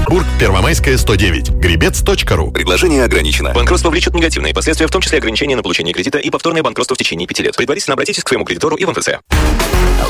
Санкт-Петербург, Первомайская, 109. Гребец.ру. Предложение ограничено. Банкротство влечет негативные последствия, в том числе ограничение на получение кредита и повторное банкротство в течение 5 лет. Предварительно обратитесь к своему кредитору и в МФЦ.